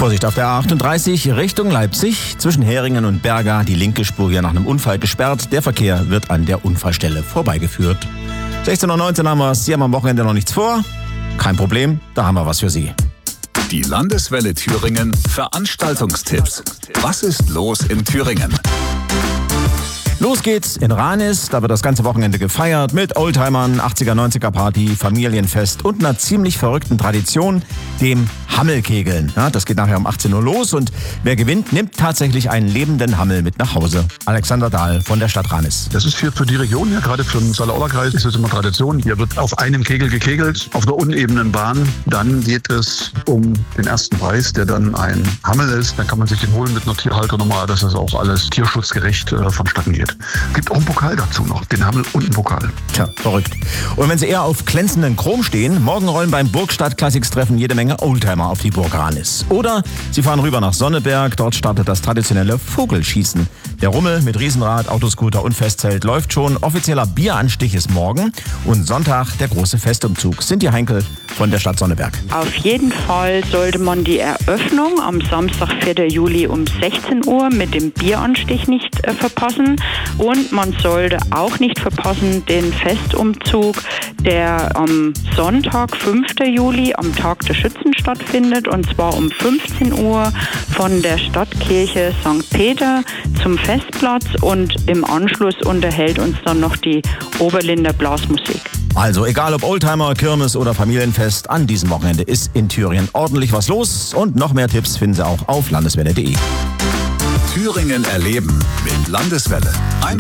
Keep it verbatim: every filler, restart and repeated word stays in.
Vorsicht auf der A achtunddreißig Richtung Leipzig. Zwischen Heringen und Berga die linke Spur hier nach einem Unfall gesperrt. Der Verkehr wird an der Unfallstelle vorbeigeführt. sechzehn Uhr neunzehn haben wir es. Sie haben am Wochenende noch nichts vor? Kein Problem, da haben wir was für Sie. Die Landeswelle Thüringen Veranstaltungstipps. Was ist los in Thüringen? Los geht's in Ranis, da wird das ganze Wochenende gefeiert mit Oldtimern, achtziger, neunziger Party, Familienfest und einer ziemlich verrückten Tradition, dem Hammelkegeln. Ja, das geht nachher um achtzehn Uhr los und wer gewinnt, nimmt tatsächlich einen lebenden Hammel mit nach Hause. Alexander Dahl von der Stadt Ranis. Das ist hier für die Region, hier gerade für den Saale-Orla-Kreis, ist es immer Tradition. Hier wird auf einem Kegel gekegelt, auf einer unebenen Bahn. Dann geht es um den ersten Preis, der dann ein Hammel ist. Dann kann man sich den holen mit einer Tierhalternummer, dass das auch alles tierschutzgerecht äh, vonstatten geht. Gibt auch einen Pokal dazu noch, den Hammel und einen Pokal. Tja, verrückt. Und wenn Sie eher auf glänzenden Chrom stehen, morgen rollen beim Burgstadt Classics-Treffen jede Menge Oldtimer auf die Burg Ranis. Oder Sie fahren rüber nach Sonneberg, dort startet das traditionelle Vogelschießen. Der Rummel mit Riesenrad, Autoscooter und Festzelt läuft schon. Offizieller Bieranstich ist morgen und Sonntag der große Festumzug. Cindy Heinkel von der Stadt Sonneberg. Auf jeden Fall sollte man die Eröffnung am Samstag, vierten Juli um sechzehn Uhr mit dem Bieranstich nicht äh, verpassen. Und man sollte auch nicht verpassen den Festumzug, der am Sonntag, fünften Juli, am Tag der Schützen stattfindet. Und zwar um fünfzehn Uhr von der Stadtkirche Sankt Peter zum Festplatz. Und im Anschluss unterhält uns dann noch die Oberlinder Blasmusik. Also egal ob Oldtimer, Kirmes oder Familienfest, an diesem Wochenende ist in Thüringen ordentlich was los. Und noch mehr Tipps finden Sie auch auf landeswelle punkt de. Thüringen erleben mit Landeswelle.